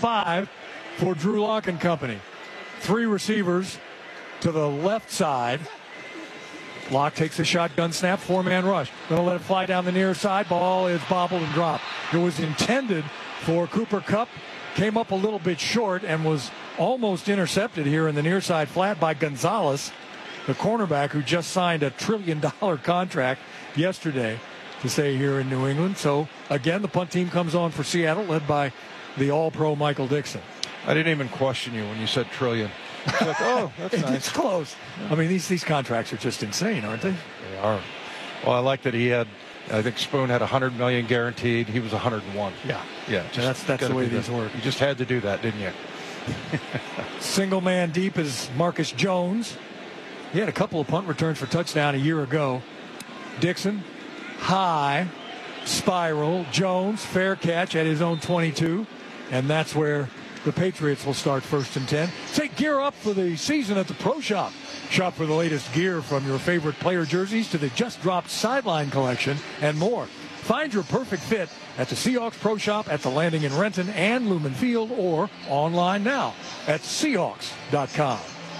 5 for Drew Lock and company. 3 receivers to the left side. Lock takes a shotgun snap, 4-man rush. Going to let it fly down the near side. Ball is bobbled and dropped. It was intended for Cooper Kupp. Came up a little bit short and was almost intercepted here in the near side flat by Gonzalez, the cornerback who just signed a $1 trillion contract yesterday to stay here in New England. So, again, the punt team comes on for Seattle, led by the all-pro Michael Dixon. I didn't even question you when you said trillion. It's like, oh, that's nice. It's close. I mean, these contracts are just insane, aren't they? They are. Well, I like that he had, I think Spoon had $100 million guaranteed. He was 101. Yeah. Yeah. That's the way these work. You just had to do that, didn't you? Single man deep is Marcus Jones. He had a couple of punt returns for touchdown a year ago. Dixon, high, spiral. Jones, fair catch at his own 22. And that's where the Patriots will start 1st and 10. Say gear up for the season at the Pro Shop. Shop for the latest gear from your favorite player jerseys to the just dropped sideline collection and more. Find your perfect fit at the Seahawks Pro Shop at the Landing in Renton and Lumen Field, or online now at Seahawks.com.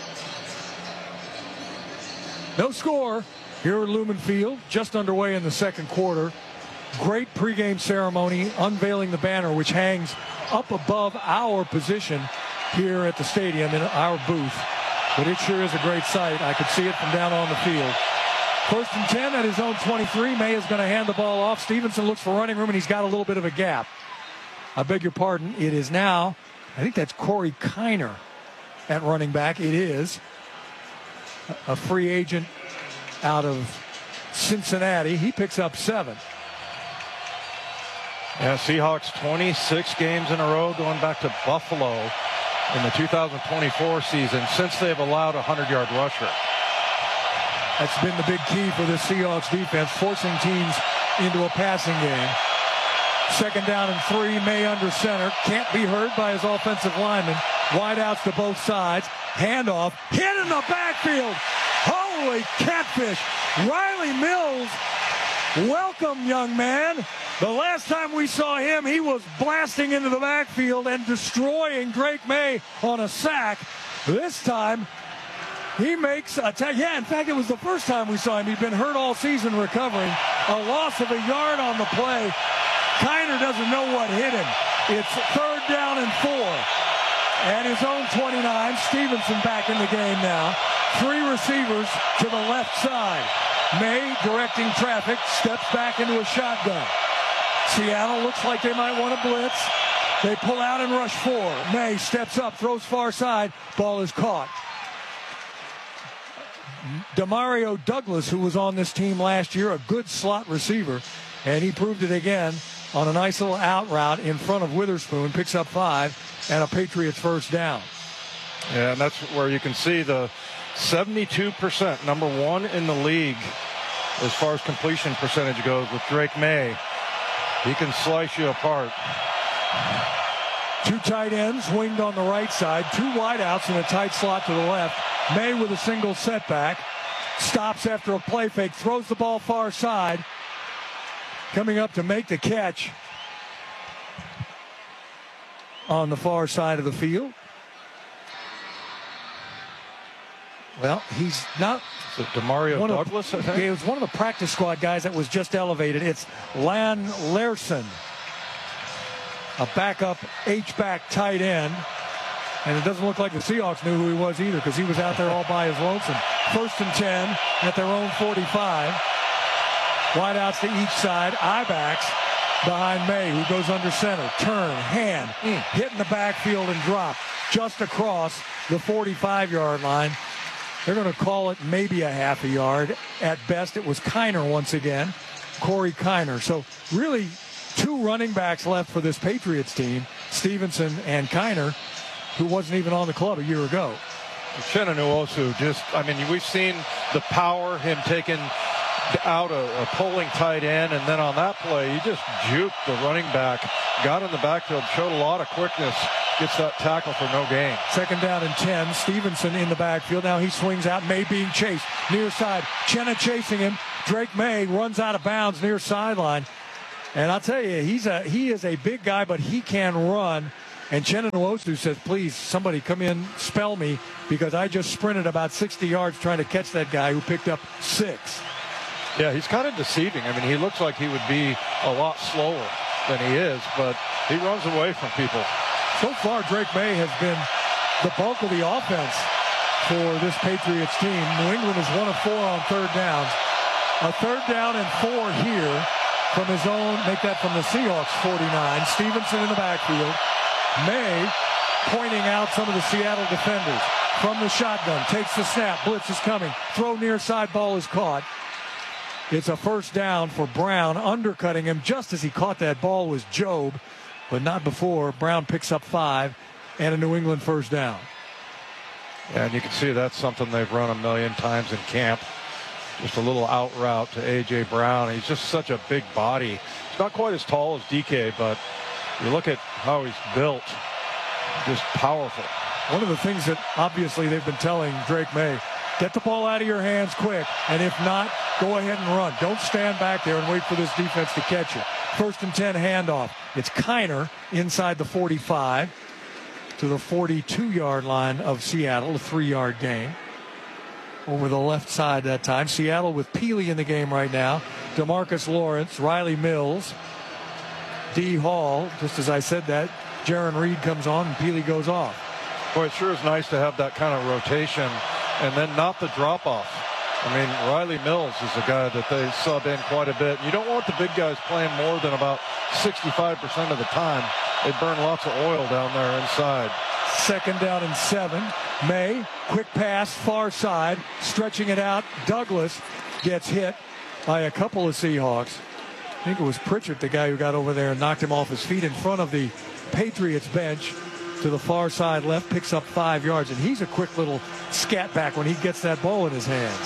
No score here at Lumen Field, just underway in the second quarter. Great pregame ceremony unveiling the banner, which hangs up above our position here at the stadium in our booth. But it sure is a great sight. I could see it from down on the field. 1st and 10 at his own 23. May is going to hand the ball off. Stevenson looks for running room, and he's got a little bit of a gap. I beg your pardon. It is now, I think that's Corey Kiner at running back. It is a free agent out of Cincinnati. He picks up 7. Yeah, Seahawks 26 games in a row going back to Buffalo in the 2024 season since they've allowed a 100-yard rusher. That's been the big key for the Seahawks defense, forcing teams into a passing game. 2nd down and 3, May under center. Can't be heard by his offensive lineman. Wideouts to both sides. Handoff. Hit in the backfield. Holy catfish. Riley Mills. Welcome, young man. The last time we saw him, he was blasting into the backfield and destroying Drake May on a sack. This time, he makes a tag. Yeah, in fact, it was the first time we saw him. He'd been hurt all season recovering. A loss of a yard on the play. Kiner doesn't know what hit him. It's 3rd down and 4. At his own 29, Stevenson back in the game now. 3 receivers to the left side. May directing traffic, steps back into a shotgun. Seattle looks like they might want to blitz. They pull out and rush 4. May steps up, throws far side. Ball is caught. Demario Douglas, who was on this team last year, a good slot receiver, and he proved it again on a nice little out route in front of Witherspoon, picks up 5 and a Patriots 1st down. Yeah, and that's where you can see the 72%, number 1 in the league as far as completion percentage goes with Drake May. He can slice you apart. 2 tight ends winged on the right side, 2 wideouts in a tight slot to the left. May with a single setback, stops after a play fake, throws the ball far side. Coming up to make the catch on the far side of the field. Well, he's not. Is it Demario Douglas, I think? It was one of the practice squad guys that was just elevated. It's Lan Larson, a backup H-back tight end. And it doesn't look like the Seahawks knew who he was either, because he was out there all by his lonesome. 1st and 10 at their own 45. Wideouts to each side. I-backs behind May, who goes under center. Turn, hand, hit in the backfield and drop just across the 45-yard line. They're going to call it maybe a half a yard. At best, it was Kiner once again, Corey Kiner. So really 2 running backs left for this Patriots team, Stevenson and Kiner, who wasn't even on the club a year ago. Uchenna Nwosu just, I mean, we've seen the power, him taking out a pulling tight end, and then on that play, he just juked the running back, got in the backfield, showed a lot of quickness, gets that tackle for no gain. 2nd down and 10, Stevenson in the backfield. Now he swings out, May being chased, near side. Chenna chasing him. Drake May runs out of bounds near sideline. And I'll tell you, he is a big guy, but he can run. And Chenin Nwosu says, please, somebody come in, spell me, because I just sprinted about 60 yards trying to catch that guy who picked up 6. Yeah, he's kind of deceiving. I mean, he looks like he would be a lot slower than he is, but he runs away from people. So far, Drake May has been the bulk of the offense for this Patriots team. New England is 1 of 4 on third downs. A third down and 4 here from his own, make that from the Seahawks 49. Stevenson in the backfield. May pointing out some of the Seattle defenders. From the shotgun, takes the snap, blitz is coming. Throw near side, ball is caught. It's a first down for Brown. Undercutting him just as he caught that ball was Jobe, but not before. Brown picks up 5 and a New England first down. Yeah, and you can see that's something they've run a million times in camp. Just a little out route to A.J. Brown. He's just such a big body. He's not quite as tall as DK, but you look at how he's built, just powerful. One of the things that obviously they've been telling Drake May, get the ball out of your hands quick, and if not, go ahead and run. Don't stand back there and wait for this defense to catch you. 1st and 10 handoff. It's Kiner inside the 45 to the 42-yard line of Seattle, a 3-yard gain. Over the left side that time. Seattle with Peely in the game right now. DeMarcus Lawrence, Riley Mills, D. Hall. Just as I said that, Jaron Reed comes on and Peely goes off. Boy, it sure is nice to have that kind of rotation and then not the drop-off. I mean, Riley Mills is a guy that they sub in quite a bit. You don't want the big guys playing more than about 65% of the time. They burn lots of oil down there inside. 2nd down and 7. May, quick pass, far side, stretching it out. Douglas gets hit by a couple of Seahawks. I think it was Pritchard, the guy who got over there and knocked him off his feet in front of the Patriots bench to the far side left, picks up 5 yards. And he's a quick little scat back when he gets that ball in his hands.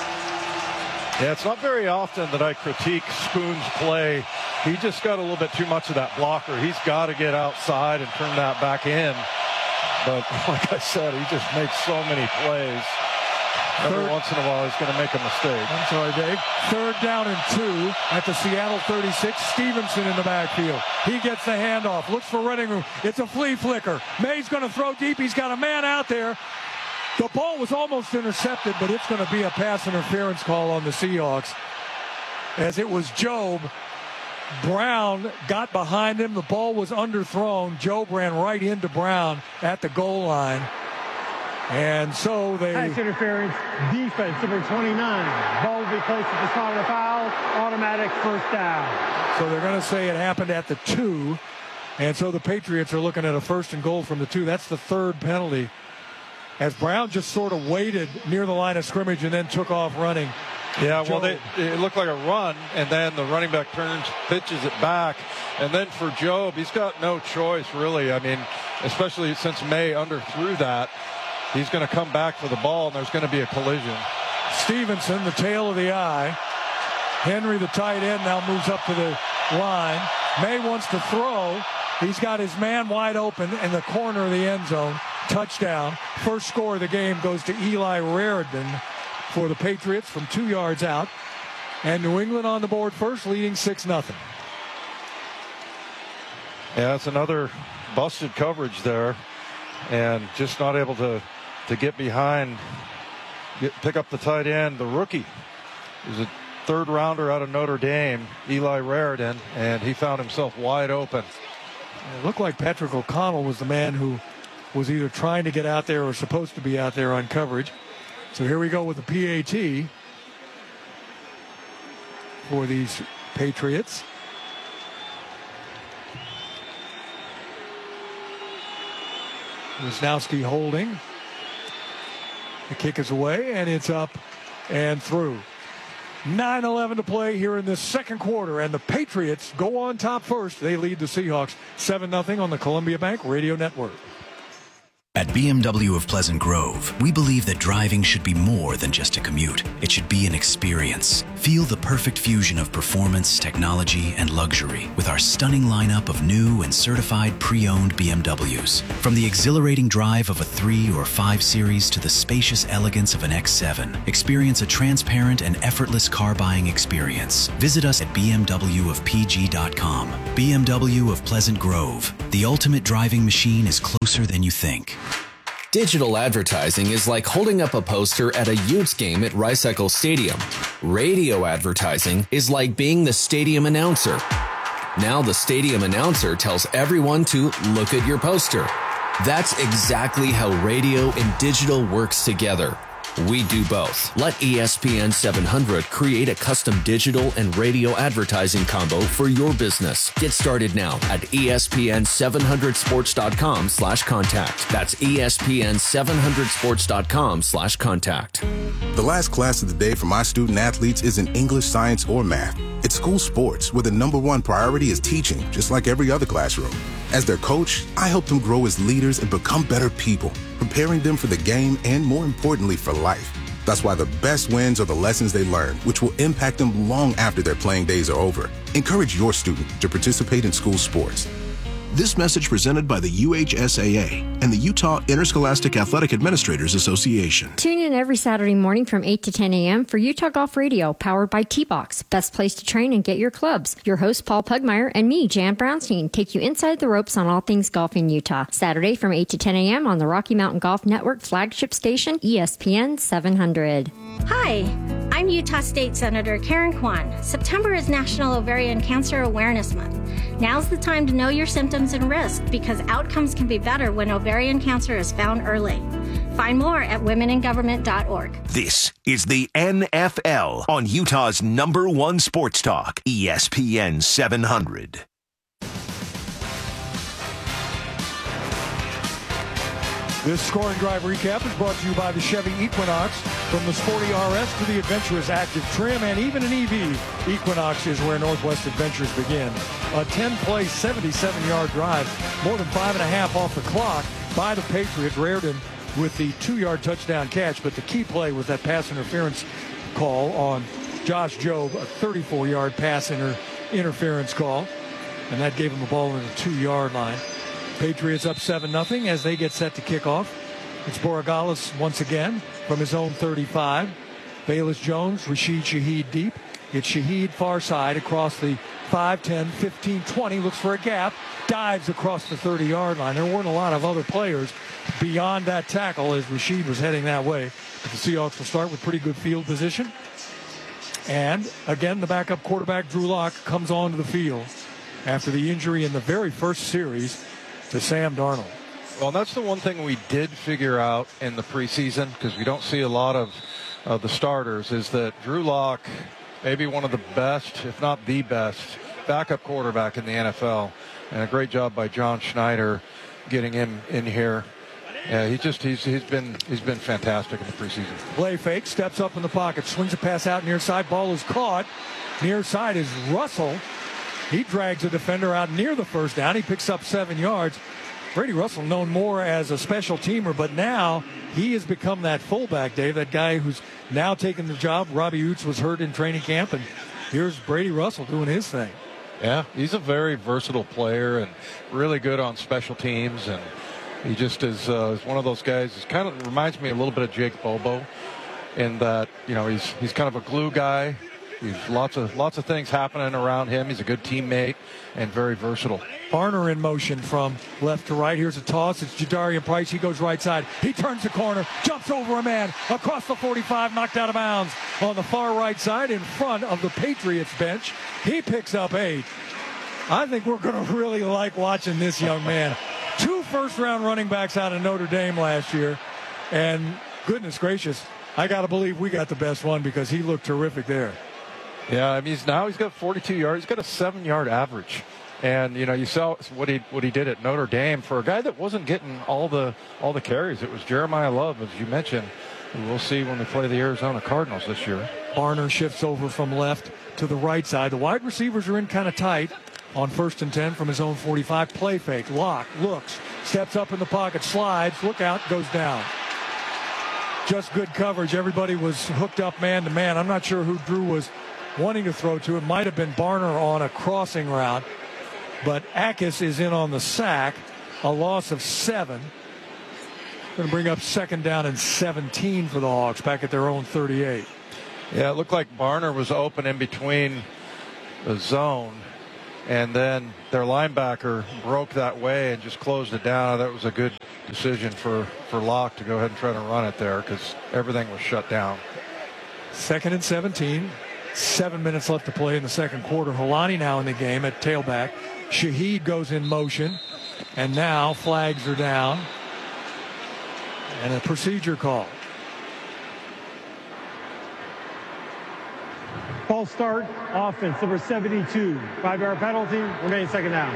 Yeah, it's not very often that I critique Spoon's play. He just got a little bit too much of that blocker. He's got to get outside and turn that back in. But like I said, he just makes so many plays. Every once in a while, he's going to make a mistake. I'm sorry, Dave. 3rd down and 2 at the Seattle 36. Stevenson in the backfield. He gets the handoff, looks for running room. It's a flea flicker. May's going to throw deep. He's got a man out there. The ball was almost intercepted, but it's going to be a pass interference call on the Seahawks, as it was Jobe. Brown got behind him. The ball was underthrown. Jobe ran right into Brown at the goal line. And so they... Pass interference, defense, number 29. Ball will be placed at the spot of the foul. Automatic first down. So they're going to say it happened at the 2. And so the Patriots are looking at a 1st and goal from the 2. That's the 3rd penalty, as Brown just sort of waited near the line of scrimmage and then took off running. Yeah, well, it looked like a run, and then the running back turns, pitches it back. And then for Jobe, he's got no choice, really. I mean, especially since May underthrew that, he's going to come back for the ball, and there's going to be a collision. Stevenson, the tail of the eye. Henry, the tight end, now moves up to the line. May wants to throw. He's got his man wide open in the corner of the end zone. Touchdown. First score of the game goes to Eli Raridan for the Patriots from 2 yards out. And New England on the board first, leading 6-0. Yeah, it's another busted coverage there. And just not able to get behind, pick up the tight end. The rookie is a 3rd rounder out of Notre Dame, Eli Raridan, and he found himself wide open. It looked like Patrick O'Connell was the man who was either trying to get out there or supposed to be out there on coverage. So here we go with the PAT for these Patriots. Wisnowski holding. The kick is away, and it's up and through. 9:11 to play here in this second quarter, and the Patriots go on top first. They lead the Seahawks 7-0 on the Columbia Bank Radio Network. At BMW of Pleasant Grove, we believe that driving should be more than just a commute. It should be an experience. Feel the perfect fusion of performance, technology, and luxury with our stunning lineup of new and certified pre-owned BMWs. From the exhilarating drive of a 3 or 5 Series to the spacious elegance of an X7, experience a transparent and effortless car buying experience. Visit us at bmwofpg.com. BMW of Pleasant Grove. The ultimate driving machine is closer than you think. Digital advertising is like holding up a poster at a Utes game at Rice-Eccles Stadium. Radio advertising is like being the stadium announcer. Now the stadium announcer tells everyone to look at your poster. That's exactly how radio and digital works together. We do both. Let ESPN 700 create a custom digital and radio advertising combo for your business. Get started now at ESPN700sports.com/contact. That's ESPN700sports.com/contact. The last class of the day for my student athletes isn't English, science, or math. It's school sports, where the #1 priority is teaching, just like every other classroom. As their coach, I help them grow as leaders and become better people, preparing them for the game and, more importantly, for life. That's why the best wins are the lessons they learn, which will impact them long after their playing days are over. Encourage your student to participate in school sports. This message presented by the UHSAA and the Utah Interscholastic Athletic Administrators Association. Tune in every Saturday morning from 8 to 10 a.m. for Utah Golf Radio, powered by T-Box. Best place to train and get your clubs. Your host, Paul Pugmire, and me, Jan Brownstein, take you inside the ropes on all things golf in Utah. Saturday from 8 to 10 a.m. on the Rocky Mountain Golf Network flagship station, ESPN 700. Hi, I'm Utah State Senator Karen Kwan. September is National Ovarian Cancer Awareness Month. Now's the time to know your symptoms and risk, because outcomes can be better when ovarian cancer is found early. Find more at womeningovernment.org. This is the NFL on Utah's #1 sports talk, ESPN 700. This scoring drive recap is brought to you by the Chevy Equinox. From the sporty RS to the adventurous active trim and even an EV, Equinox is where Northwest adventures begin. A 10-play, 77-yard drive, more than 5.5 off the clock by the Patriot. Reardon with the 2-yard touchdown catch, but the key play was that pass interference call on Josh Jobe, a 34-yard pass interference call, and that gave him the ball in the 2-yard line. Patriots up 7-0 as they get set to kick off. It's Borregales once again from his own 35. Bayless Jones, Rashid Shaheed deep. It's Shaheed far side across the 5, 10, 15, 20. Looks for a gap. Dives across the 30-yard line. There weren't a lot of other players beyond that tackle as Rashid was heading that way. But the Seahawks will start with pretty good field position. And again, the backup quarterback, Drew Lock, comes onto the field after the injury in the very first series to Sam Darnold. Well, that's the one thing we did figure out in the preseason, because we don't see a lot of the starters, is that Drew Lock, maybe one of the best, if not the best, backup quarterback in the NFL. And a great job by John Schneider getting him in here. Yeah, he's been fantastic in the preseason. Play fake, steps up in the pocket, swings a pass out near side. Ball is caught. Near side is Russell. He drags a defender out near the first down. He picks up 7 yards. Brady Russell known more as a special teamer, but now he has become that fullback, Dave, that guy who's now taken the job. Robbie Utes was hurt in training camp, and here's Brady Russell doing his thing. Yeah, he's a very versatile player and really good on special teams, and he just is one of those guys. He kind of reminds me a little bit of Jake Bobo in that, you know, he's kind of a glue guy. He's lots of things happening around him. He's a good teammate and very versatile. Barner in motion from left to right. Here's a toss. It's Jadarian Price. He goes right side. He turns the corner, jumps over a man, across the 45, knocked out of bounds on the far right side in front of the Patriots bench. He picks up 8. I think we're going to really like watching this young man. 2 first-round running backs out of Notre Dame last year. And goodness gracious, I got to believe we got the best one because he looked terrific there. Yeah, I mean, he's got 42 yards. He's got a 7-yard average. And, you know, you saw what he did at Notre Dame for a guy that wasn't getting all the carries. It was Jeremiah Love, as you mentioned. We'll see when they play the Arizona Cardinals this year. Barner shifts over from left to the right side. The wide receivers are in kind of tight. On 1st and 10 from his own 45. Play fake. Locke looks. Steps up in the pocket. Slides. Look out. Goes down. Just good coverage. Everybody was hooked up man to man. I'm not sure who Drew was wanting to throw to. It might have been Barner on a crossing route. But Akis is in on the sack. A loss of 7. Going to bring up 2nd down and 17 for the Hawks back at their own 38. Yeah, it looked like Barner was open in between the zone, and then their linebacker broke that way and just closed it down. That was a good decision for Locke to go ahead and try to run it there because everything was shut down. 2nd and 17. 7 minutes left to play in the second quarter. Holani now in the game at tailback. Shaheed goes in motion, and now flags are down. And a procedure call. False start, offense, number 72. 5-yard penalty, remains 2nd down.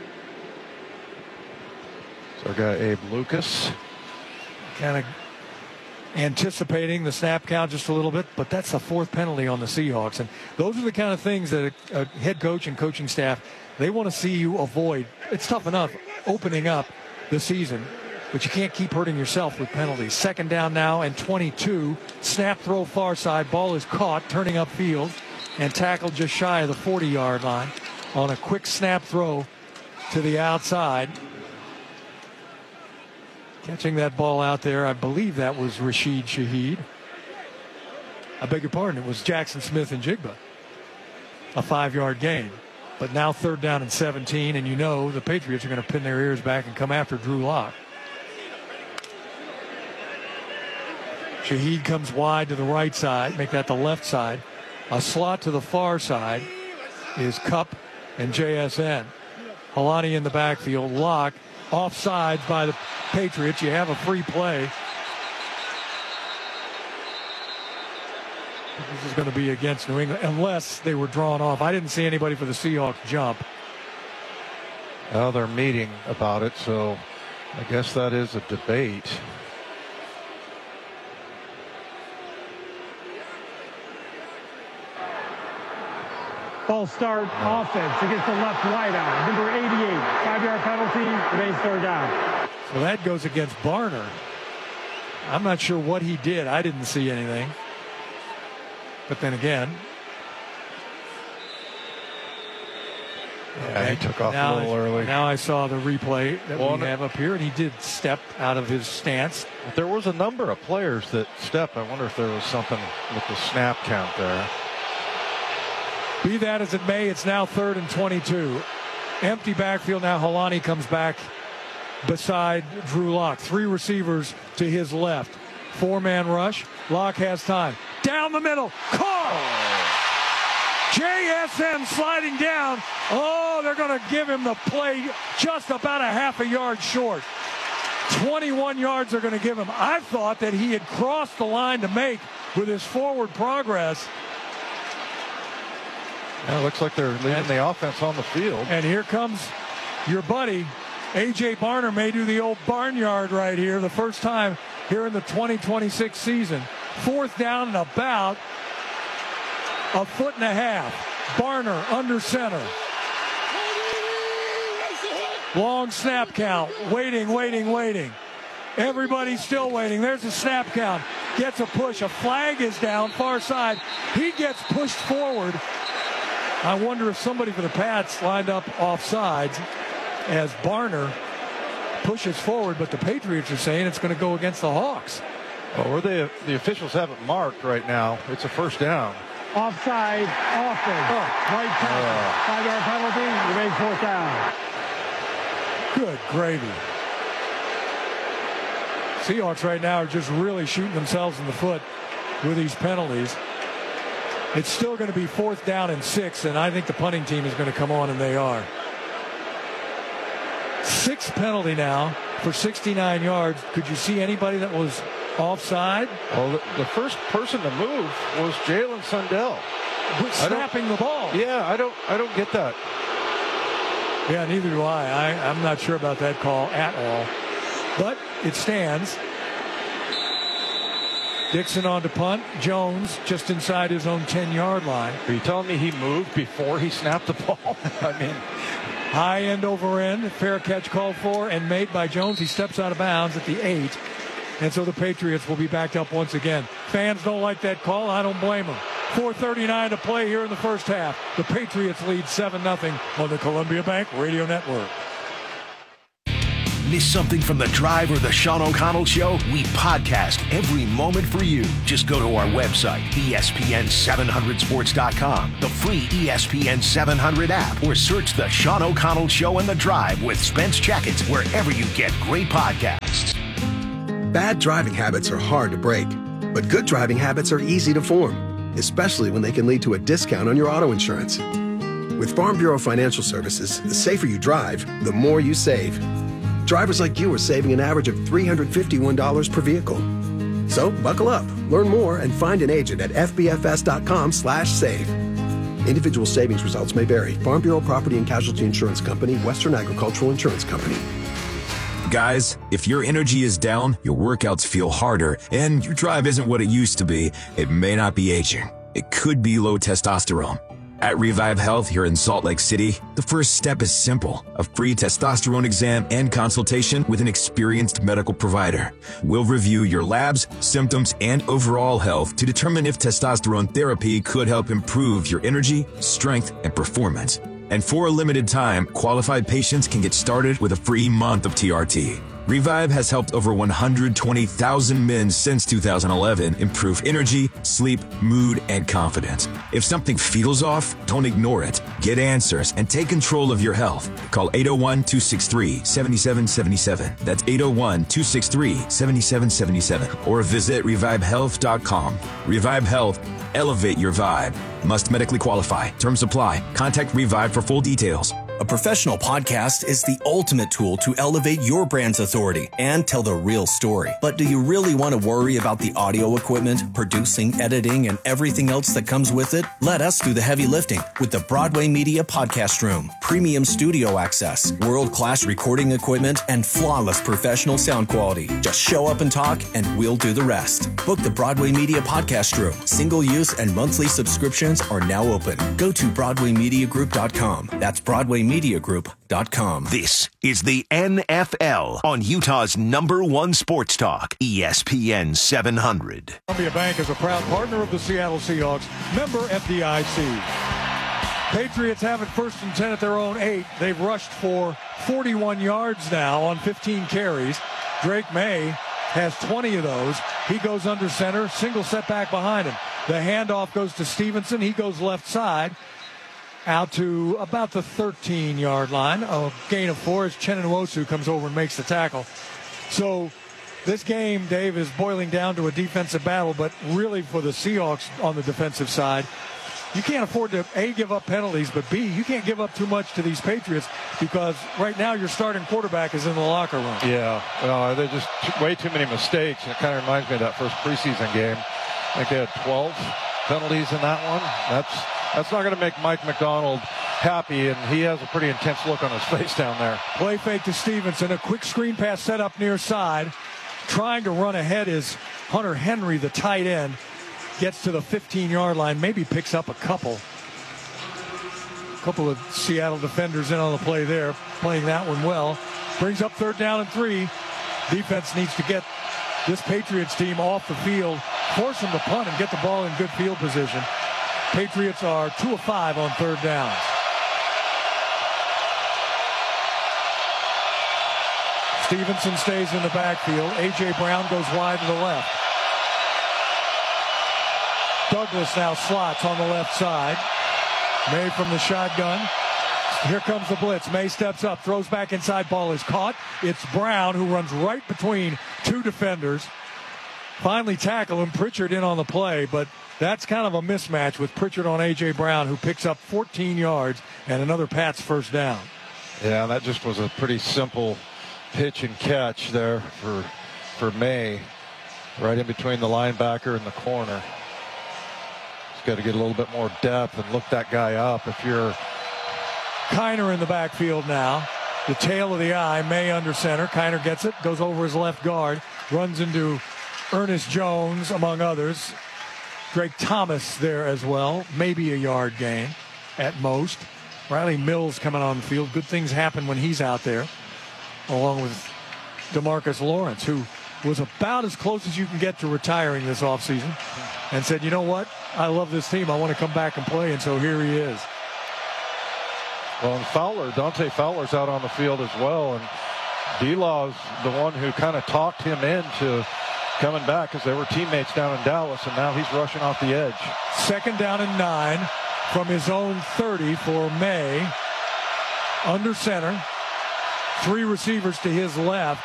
So I got Abe Lucas. Kind of anticipating the snap count just a little bit, but that's the 4th penalty on the Seahawks. And those are the kind of things that a head coach and coaching staff, they want to see you avoid. It's tough enough opening up the season, but you can't keep hurting yourself with penalties. 2nd down now and 22. Snap throw far side. Ball is caught, turning upfield, and tackled just shy of the 40-yard line on a quick snap throw to the outside. Catching that ball out there, I believe that was Rashid Shaheed. I beg your pardon, it was Jackson Smith and Jigba. A 5-yard gain. But now 3rd down and 17, and you know the Patriots are going to pin their ears back and come after Drew Lock. Shaheed comes wide to the right side, make that the left side. A slot to the far side is Cup and JSN. Holani in the backfield. Lock offsides by the Patriots. You have a free play. This is going to be against New England unless they were drawn off. I didn't see anybody for the Seahawks jump. Well, they're meeting about it, so I guess that is a debate. False start, offense against the left wideout. Number 88, 5-yard penalty, remains 3rd down. So that goes against Barner. I'm not sure what he did. I didn't see anything. But then yeah, he took off a little early. Now I saw the replay that we have up here, and he did step out of his stance. There was a number of players that stepped. I wonder if there was something with the snap count there. Be that as it may, it's now 3rd and 22. Empty backfield now. Holani comes back beside Drew Lock. 3 receivers to his left. 4-man rush. Lock has time. Down the middle. Caught! JSN sliding down. Oh, they're going to give him the play just about a half a yard short. 21 yards they're going to give him. I thought that he had crossed the line to make with his forward progress. Yeah, it looks like they're leaving the offense on the field. And here comes your buddy. A.J. Barner may do the old barnyard right here, the first time here in the 2026 season. 4th down and about a 1.5 feet. Barner under center. Long snap count. Waiting. Everybody's still waiting. There's a snap count. Gets a push. A flag is down far side. He gets pushed forward. I wonder if somebody for the Pats lined up offsides as Barner pushes forward, but the Patriots are saying it's going to go against the Hawks. Well, the officials have it marked right now. It's a 1st down. Offside, offense. Right tackle. 5-yard penalty, remains 4th down. Good gravy. Seahawks right now are just really shooting themselves in the foot with these penalties. It's still going to be 4th down and 6, and I think the punting team is going to come on, and they are. 6th penalty now for 69 yards. Could you see anybody that was offside? Well, the first person to move was Jalen Sundell. Snapping the ball. Yeah, I don't get that. Yeah, neither do I. I'm not sure about that call at all. But it stands. Dixon on to punt. Jones just inside his own 10-yard line. Are you telling me he moved before he snapped the ball? I mean, high end over end. Fair catch called for and made by Jones. He steps out of bounds at the 8. And so the Patriots will be backed up once again. Fans don't like that call. I don't blame them. 4:39 to play here in the first half. The Patriots lead 7-0 on the Columbia Bank Radio Network. Miss something from The Drive or the Sean O'Connell Show? We podcast every moment for you. Just go to our website, ESPN700sports.com, the free ESPN 700 app, or search The Sean O'Connell Show and The Drive with Spence Checkets wherever you get great podcasts. Bad driving habits are hard to break, but good driving habits are easy to form, especially when they can lead to a discount on your auto insurance. With Farm Bureau Financial Services, the safer you drive, the more you save. Drivers like you are saving an average of $351 per vehicle. So buckle up, learn more, and find an agent at fbfs.com/save. Individual savings results may vary. Farm Bureau Property and Casualty Insurance Company, Western Agricultural Insurance Company. Guys, if your energy is down, your workouts feel harder, and your drive isn't what it used to be, it may not be aging. It could be low testosterone. At Revive Health here in Salt Lake City, the first step is simple: a free testosterone exam and consultation with an experienced medical provider. We'll review your labs, symptoms, and overall health to determine if testosterone therapy could help improve your energy, strength, and performance. And for a limited time, qualified patients can get started with a free month of TRT. Revive has helped over 120,000 men since 2011 improve energy, sleep, mood, and confidence. If something feels off, don't ignore it. Get answers and take control of your health. Call 801-263-7777. That's 801-263-7777. Or visit revivehealth.com. Revive Health. Elevate your vibe. Must medically qualify. Terms apply. Contact Revive for full details. A professional podcast is the ultimate tool to elevate your brand's authority and tell the real story. But do you really want to worry about the audio equipment, producing, editing, and everything else that comes with it? Let us do the heavy lifting with the Broadway Media Podcast Room. Premium studio access, world-class recording equipment, and flawless professional sound quality. Just show up and talk, and we'll do the rest. Book the Broadway Media Podcast Room. Single-use and monthly subscriptions are now open. Go to BroadwayMediaGroup.com. That's BroadwayMediaGroup.com. This is the NFL on Utah's #1 sports talk, ESPN 700. Columbia Bank is a proud partner of the Seattle Seahawks, member FDIC. Patriots have it 1st and 10 at their own 8. They've rushed for 41 yards now on 15 carries. Drake May has 20 of those. He goes under center, single setback behind him. The handoff goes to Stevenson. He goes left side. Out to about the 13-yard line. A gain of 4 as Uchenna Nwosu comes over and makes the tackle. So this game, Dave, is boiling down to a defensive battle, but really for the Seahawks on the defensive side, you can't afford to, A, give up penalties, but B, you can't give up too much to these Patriots because right now your starting quarterback is in the locker room. Yeah, they're just way too many mistakes. It kind of reminds me of that first preseason game. I think they had 12 penalties in that one. That's not going to make Mike McDonald happy, and he has a pretty intense look on his face down there. Play fake to Stevenson. A quick screen pass set up near side. Trying to run ahead is Hunter Henry, the tight end. Gets to the 15-yard line, maybe picks up a couple of Seattle defenders in on the play there, playing that one well. Brings up 3rd down and 3. Defense needs to get this Patriots team off the field, force them to punt and get the ball in good field position. Patriots are 2 of 5 on 3rd downs. Stevenson stays in the backfield. A.J. Brown goes wide to the left. Douglas now slots on the left side. May from the shotgun. Here comes the blitz. May steps up, throws back inside. Ball is caught. It's Brown who runs right between 2 defenders. Finally tackle him. Pritchard in on the play, but that's kind of a mismatch with Pritchard on A.J. Brown, who picks up 14 yards and another Pats first down. Yeah, that just was a pretty simple pitch and catch there for May, right in between the linebacker and the corner. He's got to get a little bit more depth and look that guy up. If you're Kiner in the backfield now, the tail of the eye, May under center. Kiner gets it, goes over his left guard, runs into Ernest Jones, among others. Drake Thomas there as well. Maybe a yard gain at most. Riley Mills coming on the field. Good things happen when he's out there, along with DeMarcus Lawrence, who was about as close as you can get to retiring this offseason, and said, you know what, I love this team. I want to come back and play, and so here he is. Well, and Dante Fowler's out on the field as well, and D-Law's the one who kind of talked him into coming back because they were teammates down in Dallas, and now he's rushing off the edge. 2nd down and 9 from his own 30 for May. Under center. 3 receivers to his left.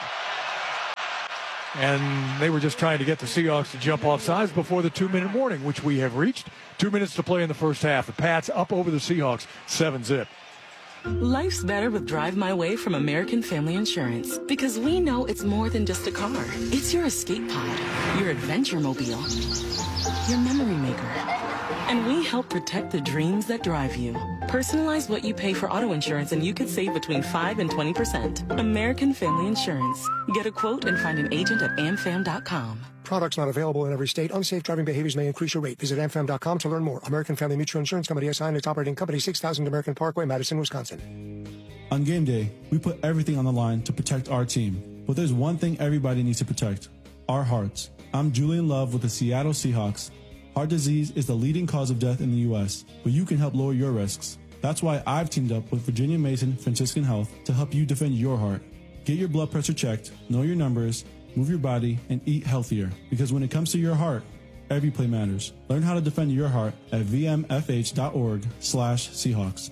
And they were just trying to get the Seahawks to jump off sides before the 2-minute warning, which we have reached. 2 minutes to play in the first half. The Pats up over the Seahawks, 7-zip. Life's better with Drive My Way from American Family Insurance, because we know it's more than just a car. It's your escape pod, your adventure mobile, your memory maker. And we help protect the dreams that drive you. Personalize what you pay for auto insurance and you could save between 5 and 20%. American Family Insurance. Get a quote and find an agent at amfam.com. Products not available in every state. Unsafe driving behaviors may increase your rate. Visit amfam.com to learn more. American Family Mutual Insurance Company, SI, and its operating company, 6000 American Parkway, Madison, Wisconsin. On game day, we put everything on the line to protect our team. But there's one thing everybody needs to protect: our hearts. I'm Julian Love with the Seattle Seahawks. Heart disease is the leading cause of death in the U.S., but you can help lower your risks. That's why I've teamed up with Virginia Mason Franciscan Health to help you defend your heart. Get your blood pressure checked, know your numbers, move your body, and eat healthier. Because when it comes to your heart, every play matters. Learn how to defend your heart at vmfh.org/Seahawks.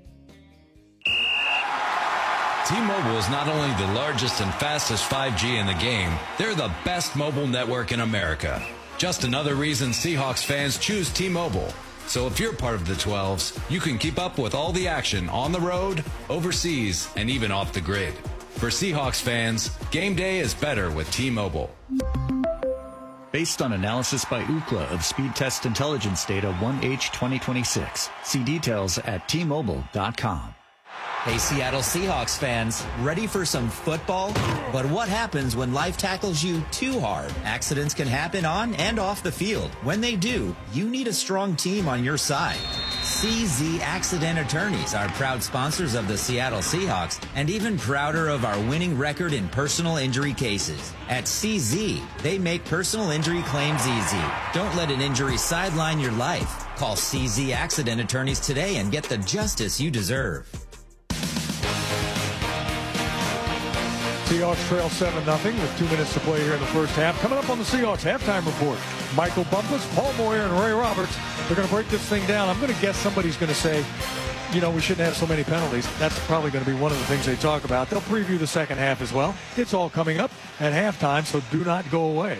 T-Mobile is not only the largest and fastest 5G in the game, they're the best mobile network in America. Just another reason Seahawks fans choose T-Mobile. So if you're part of the 12s, you can keep up with all the action on the road, overseas, and even off the grid. For Seahawks fans, game day is better with T-Mobile. Based on analysis by Ookla of speed test intelligence data 1H 2026. See details at T-Mobile.com. Hey, Seattle Seahawks fans, ready for some football? But what happens when life tackles you too hard? Accidents can happen on and off the field. When they do, you need a strong team on your side. CZ Accident Attorneys are proud sponsors of the Seattle Seahawks and even prouder of our winning record in personal injury cases. At CZ, they make personal injury claims easy. Don't let an injury sideline your life. Call CZ Accident Attorneys today and get the justice you deserve. Seahawks trail 7-0 with 2 minutes to play here in the first half. Coming up on the Seahawks halftime report, Michael Bumpus, Paul Moyer, and Ray Roberts. They're going to break this thing down. I'm going to guess somebody's going to say, you know, we shouldn't have so many penalties. That's probably going to be one of the things they talk about. They'll preview the second half as well. It's all coming up at halftime, so do not go away.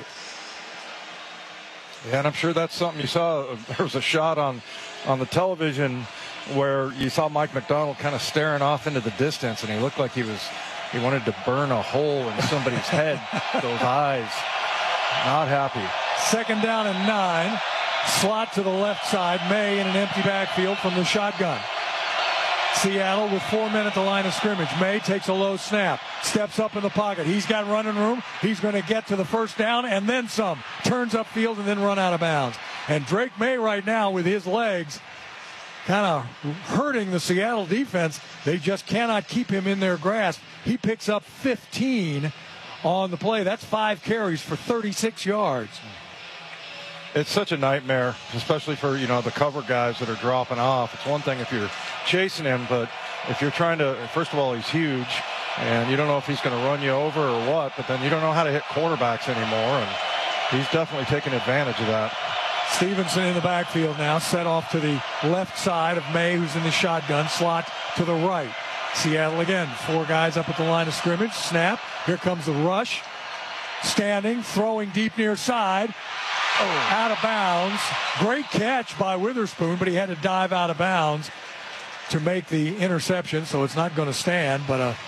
Yeah, and I'm sure that's something you saw. There was a shot on the television where you saw Mike McDonald kind of staring off into the distance, and he looked like he wanted to burn a hole in somebody's head. Those eyes, not happy. 2nd down and 9. Slot to the left side. May in an empty backfield from the shotgun. Seattle with 4 men at the line of scrimmage. May takes a low snap. Steps up in the pocket. He's got running room. He's going to get to the first down and then some. Turns upfield and then run out of bounds. And Drake May right now with his legs kind of hurting the Seattle defense. They just cannot keep him in their grasp. He picks up 15 on the play. That's 5 carries for 36 yards. It's such a nightmare, especially for, you know, the cover guys that are dropping off. It's one thing if you're chasing him, but if you're trying to, first of all, he's huge, and you don't know if he's going to run you over or what, but then you don't know how to hit quarterbacks anymore, and he's definitely taking advantage of that. Stevenson in the backfield now, set off to the left side of May, who's in the shotgun. Slot to the right. Seattle again, 4 guys up at the line of scrimmage. Snap. Here comes the rush. Standing, throwing deep near side. Out of bounds. Great catch by Witherspoon, but he had to dive out of bounds to make the interception, so it's not going to stand. But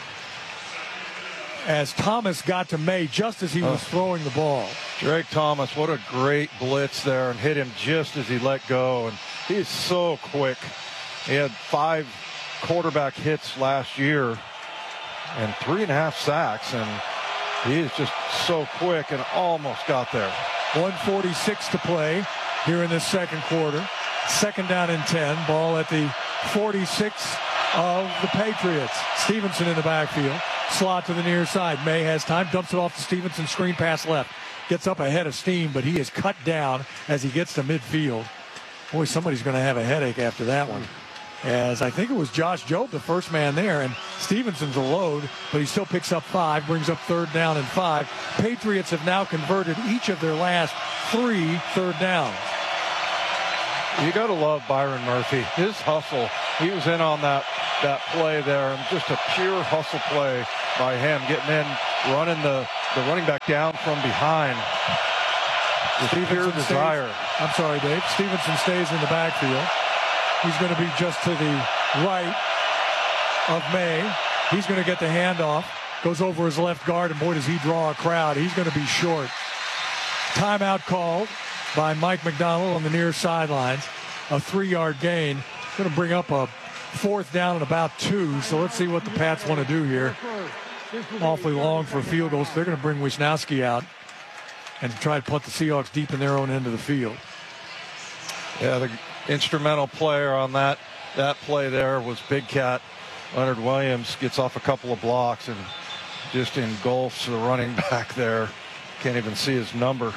as Thomas got to May just as he was throwing the ball. Drake Thomas, what a great blitz there, and hit him just as he let go. And he's so quick. He had 5 quarterback hits last year and 3.5 sacks. And He is just so quick and almost got there. 1:46 to play here in this second quarter. Second down and 10. Ball at the 46 of the Patriots. Stevenson in the backfield. Slot to the near side. May has time. Dumps it off to Stevenson. Screen pass left. Gets up ahead of Steam, but he is cut down as he gets to midfield. Boy, somebody's going to have a headache after that one. As I think it was Josh Jobe, the first man there, and Stevenson's a load, but he still picks up 5, brings up 3rd down and 5. Patriots have now converted each of their last 3 third downs. You got to love Byron Murphy. His hustle, he was in on that play there, and just a pure hustle play by him, getting in, running the running back down from behind. With pure desire. I'm sorry, Dave. Stevenson stays in the backfield. He's going to be just to the right of May. He's going to get the handoff. Goes over his left guard, and boy, does he draw a crowd. He's going to be short. Timeout called by Mike McDonald on the near sidelines. A 3-yard gain. Going to bring up a 4th down and about 2. So let's see what the Pats want to do here. Awfully long for field goals. They're going to bring Wisnowski out and try to put the Seahawks deep in their own end of the field. Yeah, the instrumental player on that play there was Big Cat. Leonard Williams gets off a couple of blocks and just engulfs the running back there. Can't even see his number.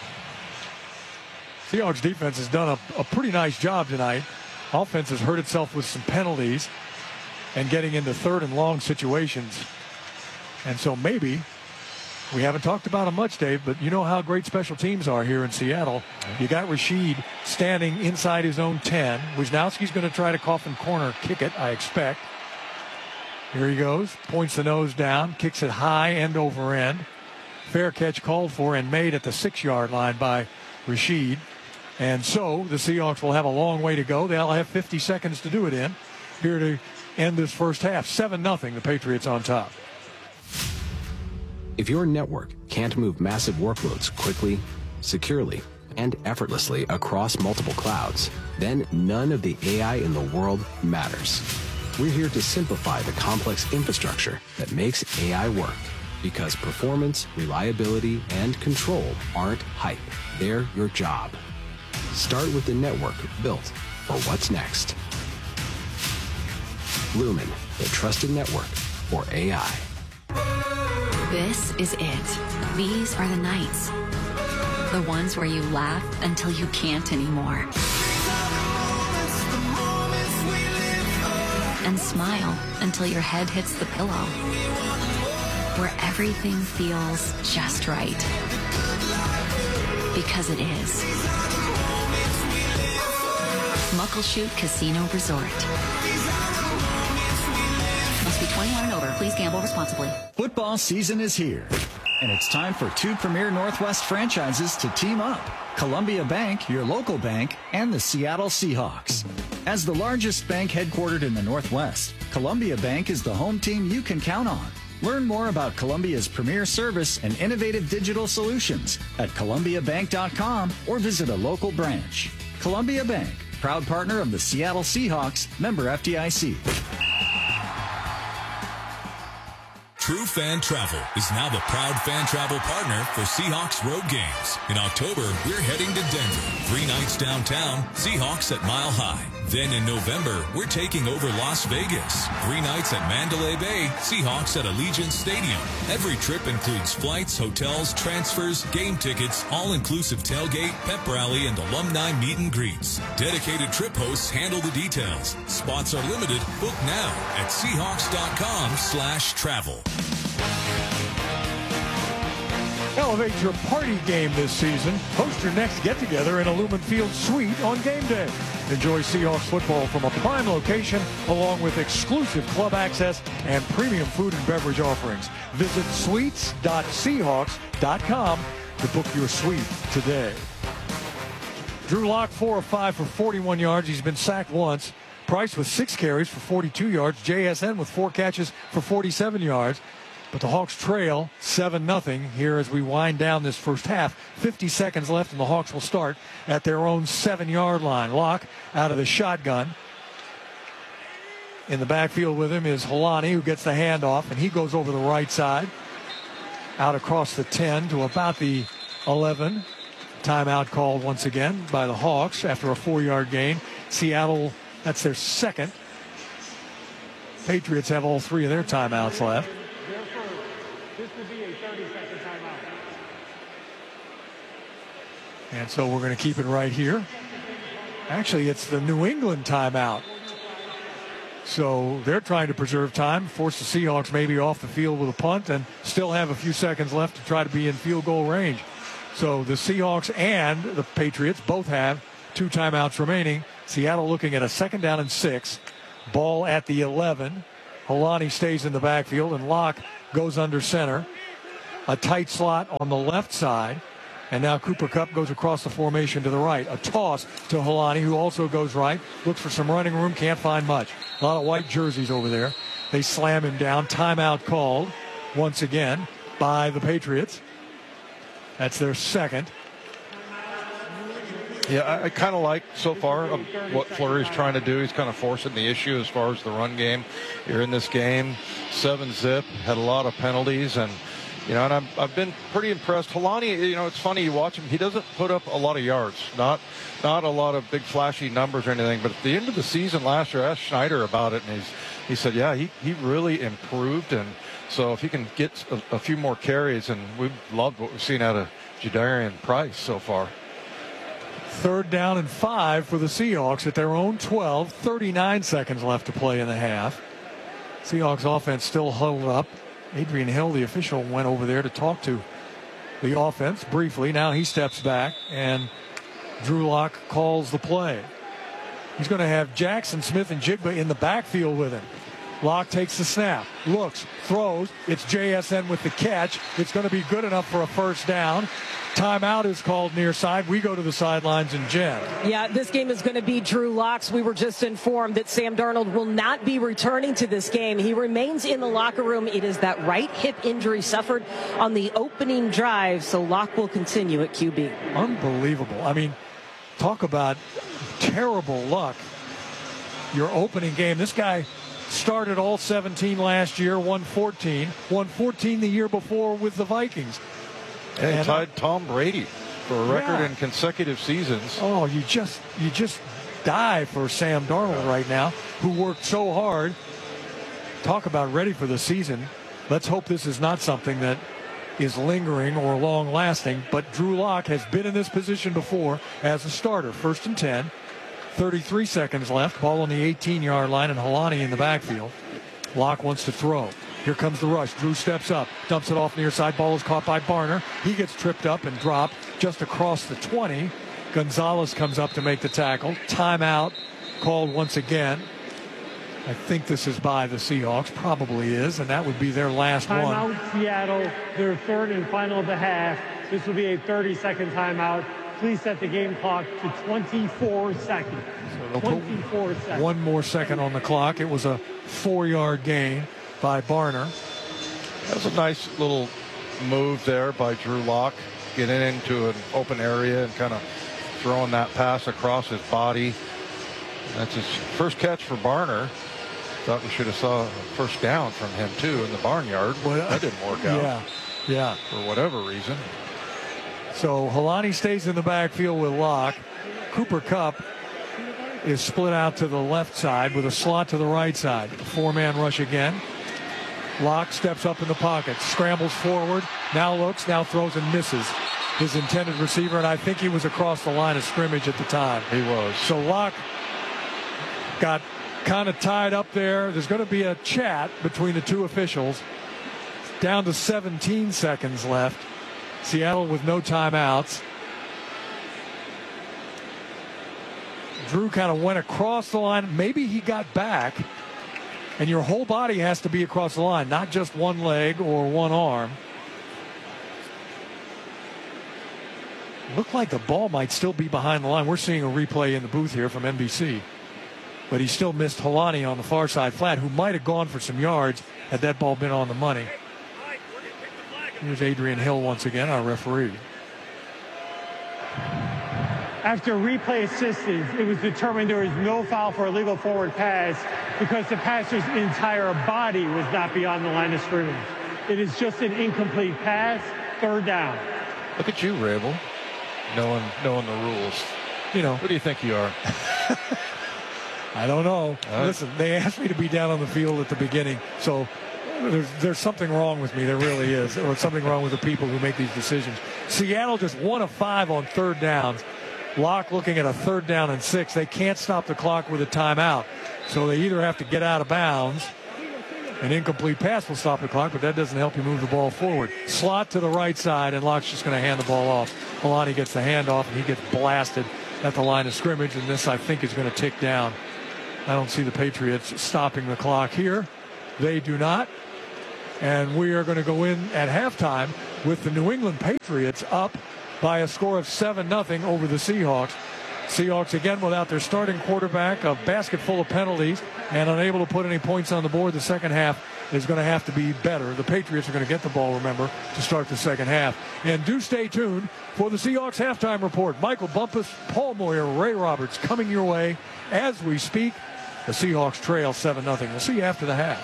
Seahawks defense has done a pretty nice job tonight. Offense has hurt itself with some penalties and getting into 3rd and long situations. And so maybe, we haven't talked about him much, Dave, but you know how great special teams are here in Seattle. You got Rashid standing inside his own 10. Wisnowski's going to try to coffin corner kick it, I expect. Here he goes. Points the nose down. Kicks it high, end over end. Fair catch called for and made at the 6-yard line by Rashid. And so the Seahawks will have a long way to go. They'll have 50 seconds to do it in here to end this first half. 7-0, the Patriots on top. If your network can't move massive workloads quickly, securely, and effortlessly across multiple clouds, then none of the AI in the world matters. We're here to simplify the complex infrastructure that makes AI work, because performance, reliability, and control aren't hype. They're your job. Start with the network built for what's next. Lumen, the trusted network for AI. This is it. These are the nights. The ones where you laugh until you can't anymore. And smile until your head hits the pillow. Where everything feels just right. Because it is. Muckleshoot Casino Resort. Must be 21 and over. Please gamble responsibly. Football season is here, and it's time for 2 premier Northwest franchises to team up. Columbia Bank, your local bank, and the Seattle Seahawks. As the largest bank headquartered in the Northwest, Columbia Bank is the home team you can count on. Learn more about Columbia's premier service and innovative digital solutions at columbiabank.com or visit a local branch. Columbia Bank, proud partner of the Seattle Seahawks, member FDIC. True Fan Travel is now the proud fan travel partner for Seahawks road games. In October, we're heading to Denver. 3 nights downtown, Seahawks at Mile High. Then in November, we're taking over Las Vegas. 3 nights at Mandalay Bay, Seahawks at Allegiant Stadium. Every trip includes flights, hotels, transfers, game tickets, all-inclusive tailgate, pep rally, and alumni meet and greets. Dedicated trip hosts handle the details. Spots are limited. Book now at Seahawks.com/travel. Elevate your party game this season. Host your next get-together in a Lumen Field suite on game day. Enjoy Seahawks football from a prime location, along with exclusive club access and premium food and beverage offerings. Visit suites.seahawks.com to book your suite today. Drew Lock, 4 of 5 for 41 yards. He's been sacked once. Price with 6 carries for 42 yards. JSN with 4 catches for 47 yards. But the Hawks trail 7-0 here as we wind down this first half. 50 seconds left, and the Hawks will start at their own 7-yard line. Locke out of the shotgun. In the backfield with him is Holani, who gets the handoff, and he goes over the right side. out across the 10 to about the 11. Timeout called once again by the Hawks after a 4-yard gain. Seattle, that's their second. Patriots have all 3 of their timeouts left. This will be a 30-second timeout. And so we're going to keep it right here. Actually, it's the New England timeout. So they're trying to preserve time, force the Seahawks maybe off the field with a punt, and still have a few seconds left to try to be in field goal range. So the Seahawks and the Patriots both have 2 timeouts remaining. Seattle looking at a 2nd down and 6. Ball at the 11. Holani stays in the backfield, and Locke goes under center. A tight slot on the left side. And now Cooper Kupp goes across the formation to the right. A toss to Holani, who also goes right. Looks for some running room, can't find much. A lot of white jerseys over there. They slam him down. Timeout called once again by the Patriots. That's their second. Yeah, I kind of like so far what Fleury's trying to do. He's kind of forcing the issue as far as the run game. You're in this game, 7-zip, had a lot of penalties, and I've been pretty impressed. Holani, it's funny, you watch him, he doesn't put up a lot of yards, not a lot of big flashy numbers or anything, but at the end of the season last year, I asked Schneider about it, and he said, yeah, he really improved, and so if he can get a few more carries, and we've loved what we've seen out of Jadarian Price so far. 3rd down and 5 for the Seahawks at their own 12. 39 seconds left to play in the half. Seahawks offense still huddled up. Adrian Hill, the official, went over there to talk to the offense briefly. Now he steps back, and Drew Lock calls the play. He's going to have Jackson Smith and Jigba in the backfield with him. Locke takes the snap, looks, throws. It's JSN with the catch. It's going to be good enough for a 1st down. Timeout is called near side. We go to the sidelines, and Jen. Yeah, this game is going to be Drew Lock's. We were just informed that Sam Darnold will not be returning to this game. He remains in the locker room. It is that right hip injury suffered on the opening drive, so Locke will continue at QB. Unbelievable. I mean, talk about terrible luck. Your opening game, this guy started all 17 last year, won 14 the year before with the Vikings. And tied Tom Brady for a record in consecutive seasons. Oh, you just die for Sam Darnold right now, who worked so hard. Talk about ready for the season. Let's hope this is not something that is lingering or long-lasting, but Drew Lock has been in this position before as a starter. 1st and 10. 33 seconds left. Ball on the 18-yard line, and Holani in the backfield. Lock wants to throw. Here comes the rush. Drew steps up, dumps it off near side. Ball is caught by Barner. He gets tripped up and dropped just across the 20. Gonzalez comes up to make the tackle. Timeout called once again. I think this is by the Seahawks. Probably is, and that would be their last one. Timeout, Seattle. Their 3rd and final of the half. This will be a 30-second timeout. Please set the game clock to 24 seconds. So 24 seconds. One more second on the clock. It was a 4-yard gain by Barner. That was a nice little move there by Drew Lock, getting into an open area and kind of throwing that pass across his body. That's his first catch for Barner. Thought we should have saw a 1st down from him too in the barnyard. Well, that didn't work out. Yeah. For whatever reason. So Holani stays in the backfield with Locke. Cooper Kupp is split out to the left side with a slot to the right side. 4-man rush again. Locke steps up in the pocket, scrambles forward, now looks, now throws and misses his intended receiver, and I think he was across the line of scrimmage at the time. He was. So Locke got kind of tied up there. There's going to be a chat between the two officials. Down to 17 seconds left. Seattle with no timeouts. Drew kind of went across the line. Maybe he got back. And your whole body has to be across the line, not just one leg or one arm. Looked like the ball might still be behind the line. We're seeing a replay in the booth here from NBC. But he still missed Holani on the far side flat, who might have gone for some yards had that ball been on the money. Here's Adrian Hill once again, our referee. After replay assistance, it was determined there was no foul for a illegal forward pass because the passer's entire body was not beyond the line of scrimmage. It is just an incomplete pass, 3rd down. Look at you, Rabel, knowing the rules. You know, who do you think you are? I don't know. Listen, they asked me to be down on the field at the beginning, so there's something wrong with me. There really is, or something wrong with the people who make these decisions. Seattle just 1 of 5 on 3rd downs. Locke looking at a 3rd down and 6. They can't stop the clock with a timeout, so they either have to get out of bounds. An incomplete pass will stop the clock, but that doesn't help you move the ball forward. Slot to the right side, and Locke's just going to hand the ball off. Milani gets the handoff, and he gets blasted at the line of scrimmage, and this, I think, is going to tick down. I don't see the Patriots stopping the clock here. They do not. And we are going to go in at halftime with the New England Patriots up by a score of 7-0 over the Seahawks. Seahawks again without their starting quarterback, a basket full of penalties, and unable to put any points on the board. The second half is going to have to be better. The Patriots are going to get the ball, remember, to start the second half. And do stay tuned for the Seahawks halftime report. Michael Bumpus, Paul Moyer, Ray Roberts coming your way as we speak. The Seahawks trail 7-0. We'll see you after the half.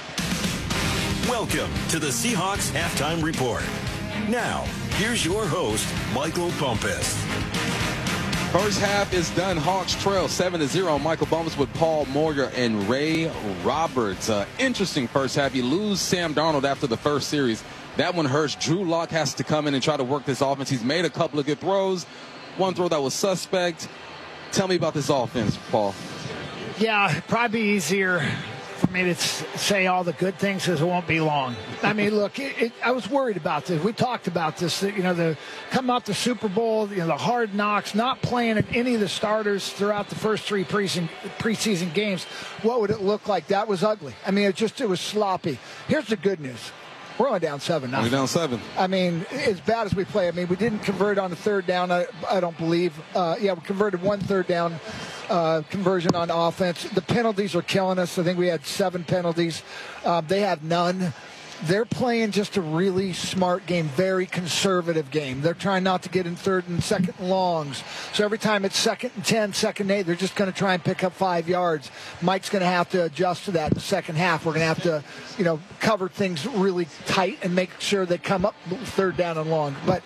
Welcome to the Seahawks halftime report. Now, here's your host, Michael Bumpus. First half is done. Hawks trail 7-0. Michael Bumpus with Paul Moyer and Ray Roberts. Interesting first half. You lose Sam Darnold after the first series. That one hurts. Drew Lock has to come in and try to work this offense. He's made a couple of good throws. One throw that was suspect. Tell me about this offense, Paul. Yeah, probably easier for me to say all the good things because it won't be long. I mean, look, I was worried about this. We talked about this, the come out the Super Bowl, the hard knocks, not playing any of the starters throughout the first 3 preseason games. What would it look like? That was ugly. I mean, it was sloppy. Here's the good news. We're only down 7-0. Only down 7. I mean, as bad as we play, we didn't convert on the 3rd down, I don't believe. We converted 1 3rd down conversion on offense. The penalties are killing us. I think we had 7 penalties. They have none. They're playing just a really smart game, very conservative game. They're trying not to get in 3rd and 2nd longs. So every time it's 2nd and 10, 2nd and 8, they're just going to try and pick up 5 yards. Mike's going to have to adjust to that in the second half. We're going to have to, cover things really tight and make sure they come up 3rd down and long. But,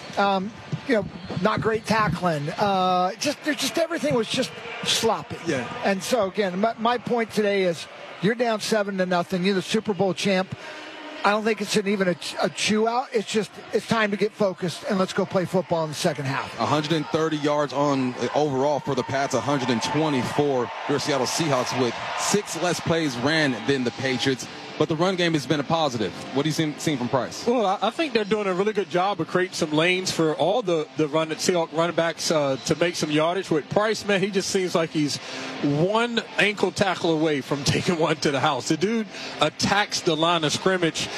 not great tackling. Just everything was just sloppy. Yeah. And so, again, my point today is you're down 7-0. You're the Super Bowl champ. I don't think it's even a chew out. It's time to get focused and let's go play football in the second half. 130 yards on overall for the Pats, 124 for Seattle Seahawks with 6 less plays ran than the Patriots. But the run game has been a positive. What do you seen from Price? Well, I think they're doing a really good job of creating some lanes for all the Seahawks running backs to make some yardage. With Price, man, he just seems like he's 1 ankle tackle away from taking one to the house. The dude attacks the line of scrimmage.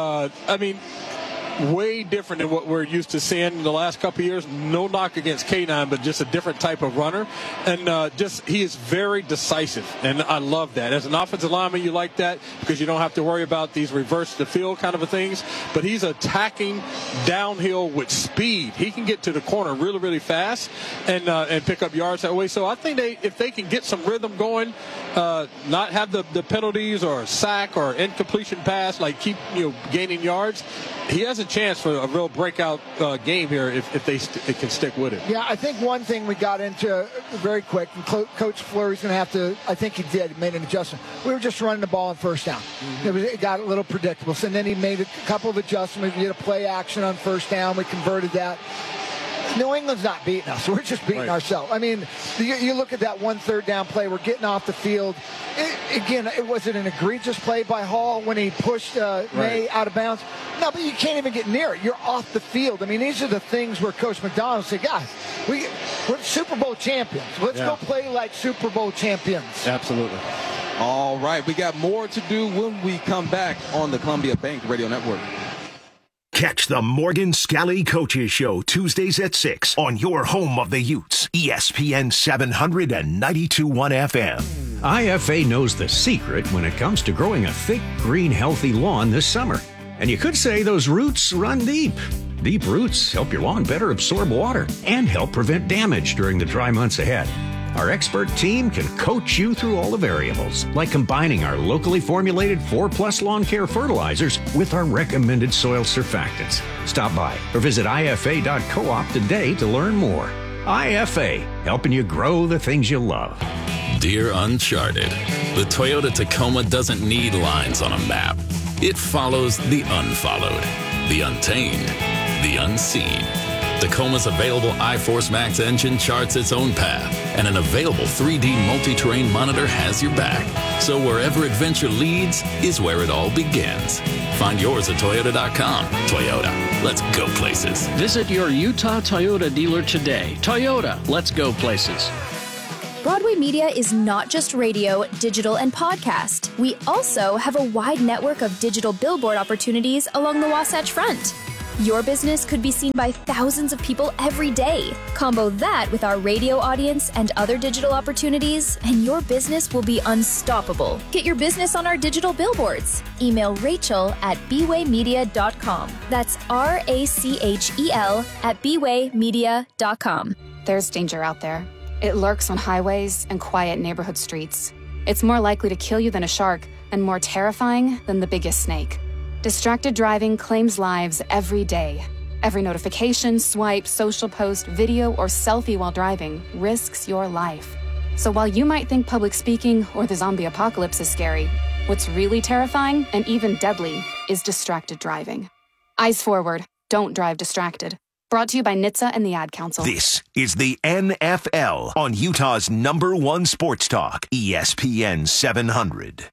Way different than what we're used to seeing in the last couple of years. No knock against K9, but just a different type of runner. And he is very decisive, and I love that. As an offensive lineman, you like that because you don't have to worry about these reverse the field kind of things. But he's attacking downhill with speed. He can get to the corner really, really fast and pick up yards that way. So I think if they can get some rhythm going, not have the penalties or sack or incompletion pass, keep gaining yards, he has a chance for a real breakout game here if they can stick with it. Yeah, I think one thing we got into very quick, and Coach Fleury's going to have to, I think he did, made an adjustment. We were just running the ball on 1st down. Mm-hmm. It got a little predictable. So then he made a couple of adjustments. We did a play action on 1st down. We converted that. New England's not beating us. We're just beating ourselves. I mean, you look at that 1 3rd down play. We're getting off the field. It was an egregious play by Hall when he pushed May out of bounds. No, but you can't even get near it. You're off the field. I mean, these are the things where Coach McDonald said, guys, we're Super Bowl champions. Let's go play like Super Bowl champions. Absolutely. All right, we got more to do when we come back on the Columbia Bank Radio Network. Catch the Morgan Scally Coaches Show Tuesdays at 6 on your home of the Utes, ESPN 700 and 92.1 FM. IFA knows the secret when it comes to growing a thick, green, healthy lawn this summer. And you could say those roots run deep. Deep roots help your lawn better absorb water and help prevent damage during the dry months ahead. Our expert team can coach you through all the variables, like combining our locally formulated 4+ lawn care fertilizers with our recommended soil surfactants. Stop by or visit ifa.coop today to learn more. IFA, helping you grow the things you love. Dear Uncharted, the Toyota Tacoma doesn't need lines on a map. It follows the unfollowed, the untamed, the unseen. Tacoma's available iForce Max engine charts its own path, and an available 3D multi-terrain monitor has your back. So wherever adventure leads is where it all begins. Find yours at Toyota.com. Toyota, let's go places. Visit your Utah Toyota dealer today. Toyota, let's go places. Broadway Media is not just radio, digital, and podcast. We also have a wide network of digital billboard opportunities along the Wasatch Front. Your business could be seen by thousands of people every day. Combo that with our radio audience and other digital opportunities, and your business will be unstoppable. Get your business on our digital billboards. Email Rachel at bwaymedia.com. That's RACHEL at bwaymedia.com. There's danger out there. It lurks on highways and quiet neighborhood streets. It's more likely to kill you than a shark, and more terrifying than the biggest snake. Distracted driving claims lives every day. Every notification, swipe, social post, video, or selfie while driving risks your life. So while you might think public speaking or the zombie apocalypse is scary, what's really terrifying and even deadly is distracted driving. Eyes forward. Don't drive distracted. Brought to you by NHTSA and the Ad Council. This is the NFL on Utah's #1 sports talk, ESPN 700.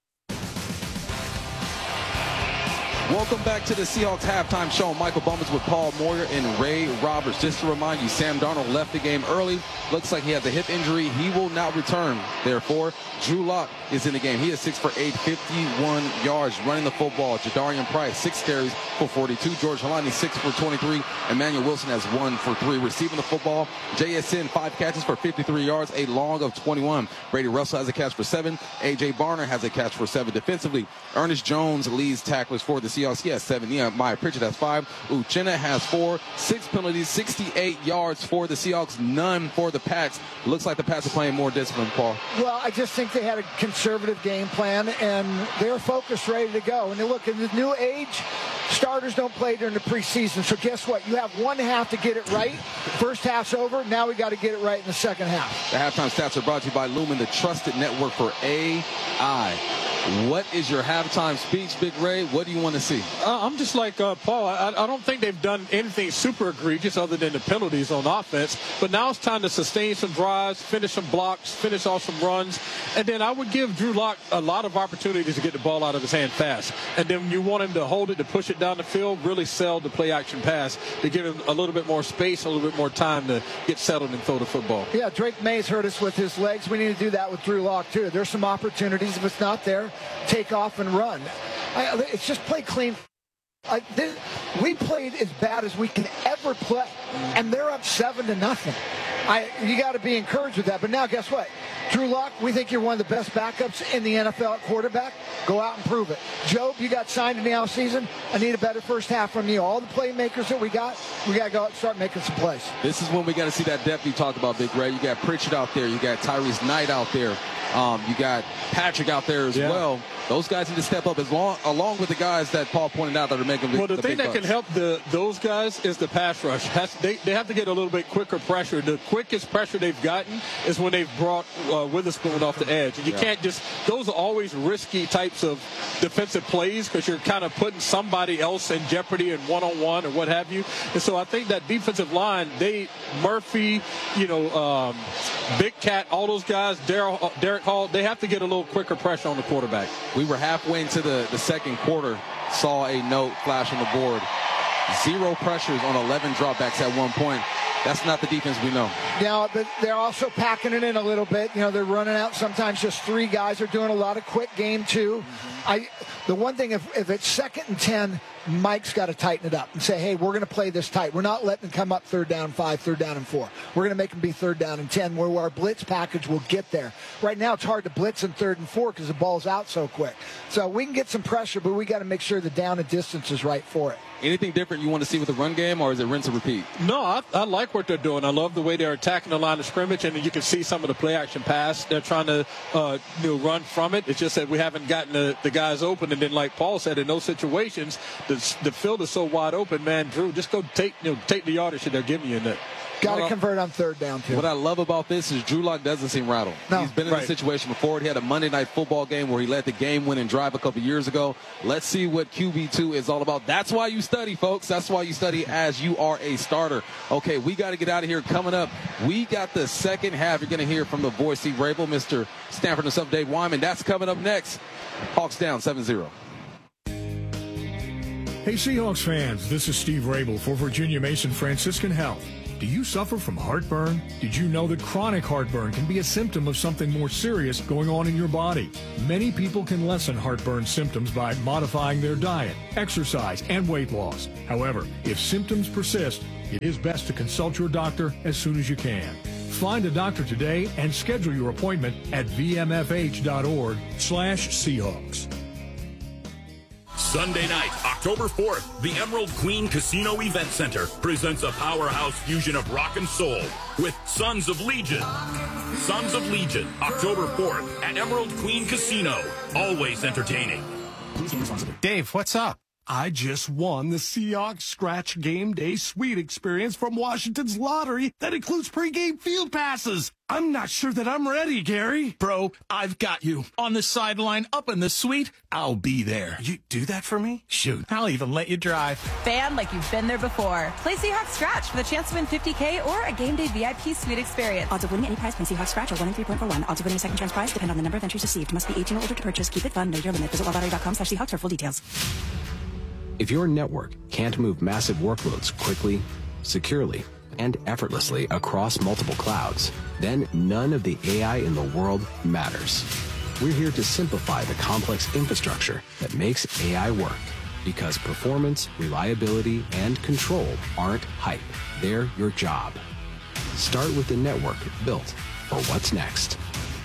Welcome back to the Seahawks halftime show. Michael Bowman with Paul Moyer and Ray Roberts. Just to remind you, Sam Darnold left the game early. Looks like he has a hip injury. He will not return. Therefore, Drew Lock is in the game. He is 6 for 8, 51 yards running the football. Jadarian Price, 6 carries for 42. George Halani, 6 for 23. Emmanuel Wilson has 1 for 3. Receiving the football, JSN, 5 catches for 53 yards, a long of 21. Brady Russell has a catch for 7. A.J. Barner has a catch for 7. Defensively, Ernest Jones leads tacklers for the Seahawks. He has 7. Maya Pritchett has 5. Uchenna has 4. 6 penalties, 68 yards for the Seahawks, none for the Pats. Looks like the Pats are playing more disciplined, Paul. Well, I just think they had a conservative game plan, and they're focused, ready to go. And look, in the new age, starters don't play during the preseason. So guess what? You have one half to get it right. First half's over. Now we got to get it right in the second half. The halftime stats are brought to you by Lumen, the trusted network for AI. What is your halftime speech, Big Ray? What do you want to see? I'm just like Paul. I don't think they've done anything super egregious other than the penalties on offense. But now it's time to sustain some drives, finish some blocks, finish off some runs. And then I would give Drew Lock a lot of opportunities to get the ball out of his hand fast. And then you want him to hold it, to push it down the field, really sell the play-action pass, to give him a little bit more space, a little bit more time to get settled and throw the football. Yeah, Drake Mays hurt us with his legs. We need to do that with Drew Lock, too. There's some opportunities. If it's not there, take off and run. It's just play clean. We played as bad as we can ever play, and they're up 7-0. You got to be encouraged with that. But now, guess what? Drew Lock, we think you're one of the best backups in the NFL at quarterback. Go out and prove it. Job, you got signed in the offseason. I need a better first half from you. All the playmakers that we got to go out and start making some plays. This is when we got to see that depth you talked about, Big Ray. You got Pritchett out there. You got Tyrese Knight out there. You got Patrick out there as well. Those guys need to step up along with the guys that Paul pointed out that are making the thing that can help those guys is the pass rush. They have to get a little bit quicker pressure. The quickest pressure they've gotten is when they've brought Witherspoon off the edge. And you can't just – those are always risky types of defensive plays because you're kind of putting somebody else in jeopardy in one-on-one or what have you. And so I think that defensive line, Murphy, Big Cat, all those guys, Derek Hall, they have to get a little quicker pressure on the quarterback. We were halfway into the second quarter, saw a note flash on the board. 0 pressures on 11 dropbacks at one point. That's not the defense we know. Now, they're also packing it in a little bit. They're running out sometimes just 3 guys. They're doing a lot of quick game, too. The one thing, if it's 2nd and 10, Mike's got to tighten it up and say, hey, we're going to play this tight. We're not letting them come up 3rd down 5, 3rd down and 4. We're going to make them be 3rd down and 10, where our blitz package will get there. Right now, it's hard to blitz in 3rd and 4 because the ball's out so quick. So we can get some pressure, but we got to make sure the down and distance is right for it. Anything different you want to see with the run game, or is it rinse and repeat? No, I like what they're doing. I love the way they're attacking the line of scrimmage, and you can see some of the play-action pass. They're trying to run from it. It's just that we haven't gotten the guys open. And then, like Paul said, in those situations, the field is so wide open, man, Drew, just go take the yardage that they're giving you in there. Got to convert on 3rd down, too. What I love about this is Drew Lock doesn't seem rattled. No. He's been in this situation before. He had a Monday Night Football game where he led the game-winning drive a couple years ago. Let's see what QB2 is all about. That's why you study, folks. That's why you study as you are a starter. Okay, we got to get out of here. Coming up, we got the second half. You're going to hear from the voice, Steve Rabel, Mr. Stanford himself, Dave Wyman. That's coming up next. Hawks down 7-0. Hey, Seahawks fans, this is Steve Rabel for Virginia Mason Franciscan Health. Do you suffer from heartburn? Did you know that chronic heartburn can be a symptom of something more serious going on in your body? Many people can lessen heartburn symptoms by modifying their diet, exercise, and weight loss. However, if symptoms persist, it is best to consult your doctor as soon as you can. Find a doctor today and schedule your appointment at vmfh.org/Seahawks. Sunday night, October 4th, the Emerald Queen Casino Event Center presents a powerhouse fusion of rock and soul with Sons of Legion. Sons of Legion, October 4th at Emerald Queen Casino. Always entertaining. Please be responsible. Dave, what's up? I just won the Seahawks Scratch Game Day Suite experience from Washington's lottery that includes pregame field passes. I'm not sure that I'm ready, Gary. Bro, I've got you. On the sideline, up in the suite, I'll be there. You do that for me? Shoot, I'll even let you drive. Fan like you've been there before. Play Seahawks Scratch for the chance to win $50K or a Game Day VIP Suite experience. Odds of winning any prize from Seahawks Scratch are 1 in 3.41. Odds of winning a second chance prize depend on the number of entries received. Must be 18 or older to purchase. Keep it fun. Know your limit. Visit wildlottery.com/Seahawks for full details. If your network can't move massive workloads quickly, securely, and effortlessly across multiple clouds, then none of the AI in the world matters. We're here to simplify the complex infrastructure that makes AI work, because performance, reliability, and control aren't hype. They're your job. Start with the network built for what's next.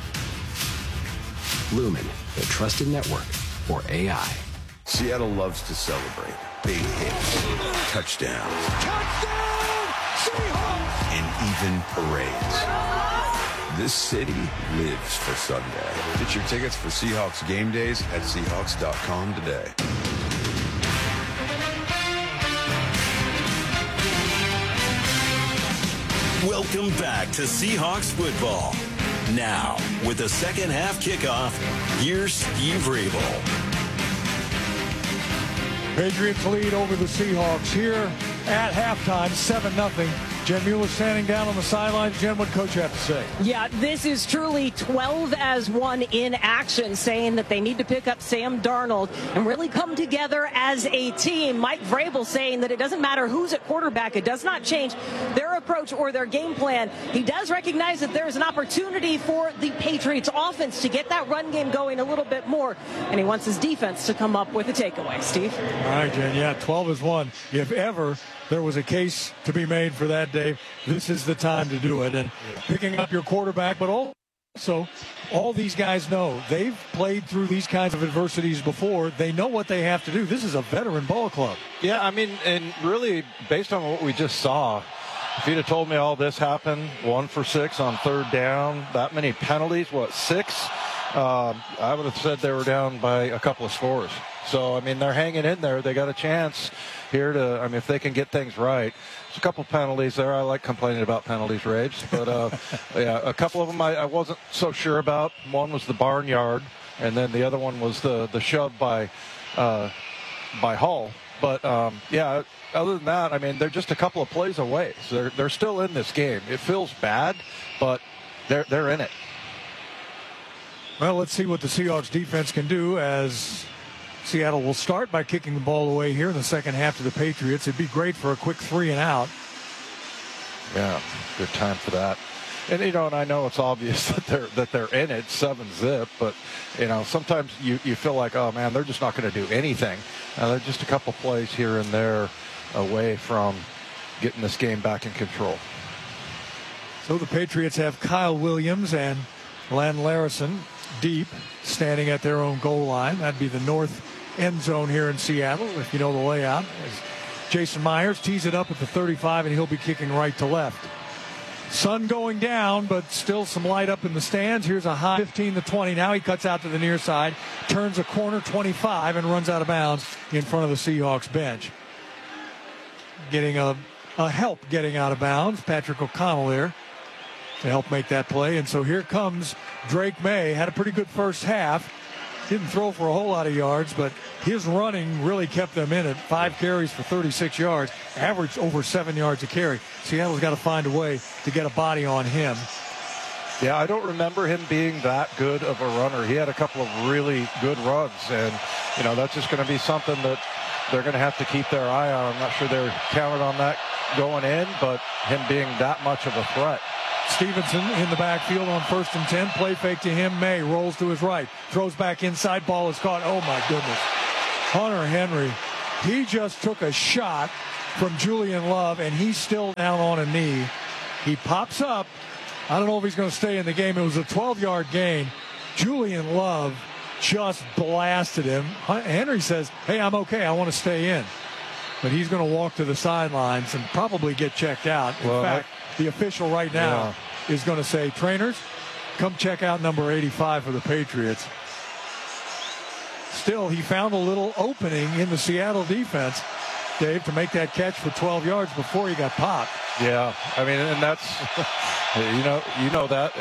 Lumen, the trusted network for AI. Seattle loves to celebrate big hits, touchdowns, Seahawks! And even parades. This city lives for Sunday. Get your tickets for Seahawks game days at Seahawks.com today. Welcome back to Seahawks football. Now, with the second half kickoff, here's Steve Rabel. Patriots lead over the Seahawks here at halftime, 7-0. Jen Mueller standing down on the sidelines. Jen, what coach have to say? Yeah, this is truly 12-as-1 in action, saying that they need to pick up Sam Darnold and really come together as a team. Mike Vrabel saying that it doesn't matter who's at quarterback. It does not change their approach or their game plan. He does recognize that there is an opportunity for the Patriots offense to get that run game going a little bit more, and he wants his defense to come up with a takeaway. Steve? All right, Jen, yeah, 12-as-1. If ever there was a case to be made for that, Dave, this is the time to do it. And picking up your quarterback, but also all these guys know they've played through these kinds of adversities before. They know what they have to do. This is a veteran ball club. Yeah, I mean, and really based on what we just saw, if you'd have told me all this happened, 1 for 6 on 3rd down, that many penalties, 6? I would have said they were down by a couple of scores. So, I mean, they're hanging in there. They got a chance here to, I mean, if they can get things right. There's a couple penalties there. I like complaining about penalties, Raves. But, yeah, a couple of them I wasn't so sure about. One was the barnyard, and then the other one was the shove by Hull. But, yeah, other than that, I mean, they're just a couple of plays away. So they're still in this game. It feels bad, but they're in it. Well, let's see what the Seahawks defense can do, as Seattle will start by kicking the ball away here in the second half to the Patriots. It'd be great for a quick 3-and-out. Yeah, good time for that. And and I know it's obvious that they're in it 7-zip, but sometimes you feel like, oh man, they're just not going to do anything. They're just a couple plays here and there away from getting this game back in control. So the Patriots have Kyle Williams and Len Larison deep, standing at their own goal line. That'd be the north end zone here in Seattle, if you know the layout. As Jason Myers tees it up at the 35, and he'll be kicking right to left. Sun going down, but still some light up in the stands. Here's a high 15-20. Now he cuts out to the near side, turns a corner 25, and runs out of bounds in front of the Seahawks bench. Getting a help getting out of bounds. Patrick O'Connell there to help make that play. And so here comes Drake May. Had a pretty good first half. Didn't throw for a whole lot of yards, but his running really kept them in it. 5 carries for 36 yards, averaged over 7 yards a carry. Seattle's got to find a way to get a body on him. Yeah, I don't remember him being that good of a runner. He had a couple of really good runs, and that's just going to be something that they're going to have to keep their eye on. I'm not sure they're counted on that going in, but him being that much of a threat. Stevenson in the backfield on 1st and 10. Play fake to him. May rolls to his right. Throws back inside. Ball is caught. Oh, my goodness. Hunter Henry, he just took a shot from Julian Love, and he's still down on a knee. He pops up. I don't know if he's going to stay in the game. It was a 12-yard gain. Julian Love just blasted him. Henry says, hey, I'm okay. I want to stay in. But he's going to walk to the sidelines and probably get checked out. In fact, the official right now is going to say, trainers, come check out number 85 for the Patriots. Still, he found a little opening in the Seattle defense, Dave, to make that catch for 12 yards before he got popped. Yeah, I mean, and that's, you know that